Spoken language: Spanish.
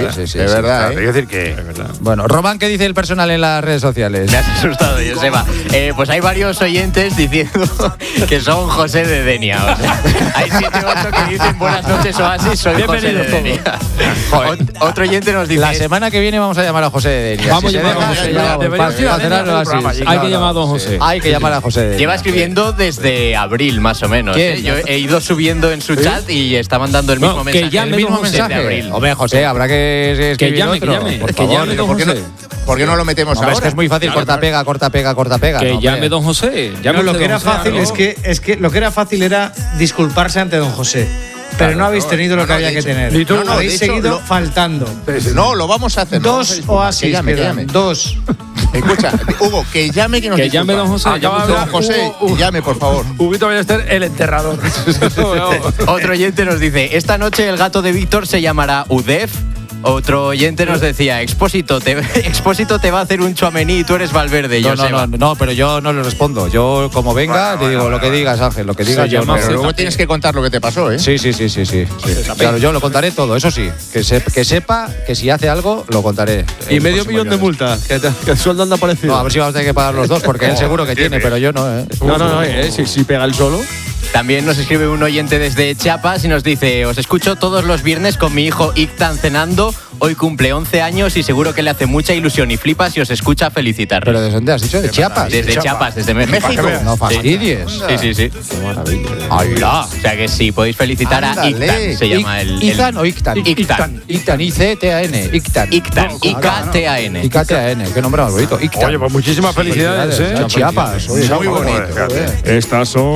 Sí, de verdad, Hay que decir que es verdad. Bueno, Román, ¿qué dice el personal en las redes sociales? Me has asustado, Joseba. Pues hay varios oyentes diciendo que son José de Denia. O sea, hay 7 o 8 que dicen buenas noches, Oasis, soy José de Denia. Otro oyente nos dice... La semana que viene vamos a llamar a José de Denia. Vamos a llamar a José. Hay que llamar a don José. Hay que llamar a José de Denia. Lleva escribiendo desde abril, más o menos. Yo he ido subiendo en su chat y está mandando el mismo mensaje. Que llame el mismo don José. mensaje de abril. Hombre, José, habrá que escribir llame, otro. que llame. Por Que favor. llame don José. ¿Por qué no lo metemos Hombre, ahora? es que es muy fácil, corta, pega. Que llame don José. No, lo que era fácil es que lo que era fácil era disculparse ante don José. Pero no habéis tenido lo que había que tener. Habéis seguido faltando. No, lo vamos a hacer. Dos Oasis quedan. Dos. Escucha, Hugo, que llame que nos Que llame don José. Don José, llame, por favor. Huguito Ballester, el enterrador. Otro oyente nos dice, esta noche el gato de Víctor se llamará Udef. Otro oyente nos decía, Expósito te va a hacer un Tchouaméni y tú eres Valverde. No, pero yo no le respondo. Yo, como venga, te digo lo que digas, Ángel, lo que digas. Pero luego tienes que contar lo que te pasó, ¿eh? Sí. Claro, yo lo contaré todo, eso sí. Que sepa que si hace algo, lo contaré. Y medio millón de multa, que el sueldo anda parecido. No, a ver si vamos a tener que pagar los dos, porque él seguro que tiene, pero yo no, ¿eh? No, si pega el solo. También nos escribe un oyente desde Chiapas y nos dice, os escucho todos los viernes con mi hijo Ictan cenando. Hoy cumple 11 años y seguro que le hace mucha ilusión y flipa si os escucha felicitar. ¿Pero desde dónde has dicho? ¿De Chiapas? Desde Chiapas, desde México. No fastidies. Sí. Qué maravilla. O sea que sí, podéis felicitar a Ictan. Se llama el... ¿Ictan o Ictan? Ictan. Ictan, I-C-T-A-N. Ictan. I-K-T-A-N. I-K-T-A-N. Qué nombre más bonito. Ictan. Oye, pues muchísimas felicidades, ¿eh? Chiapas. Muy bonito. Estas son